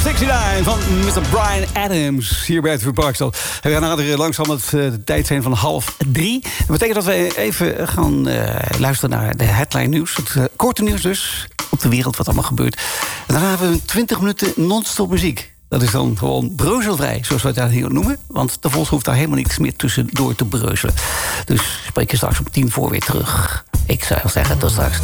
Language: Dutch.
69 van Mr. Bryan Adams. Hier bij het Parkstad. We gaan naderen langzaam het de tijd zijn van 2:30. Dat betekent dat we even gaan luisteren naar de headline nieuws. Het korte nieuws dus. Op de wereld wat allemaal gebeurt. En daarna hebben we 20 minuten non-stop muziek. Dat is dan gewoon breuzelvrij, zoals we het daar hier noemen. Want de Vos hoeft daar helemaal niks meer tussendoor te breuzelen. Dus spreek je straks om 10 voor weer terug. Ik zou zeggen, tot straks.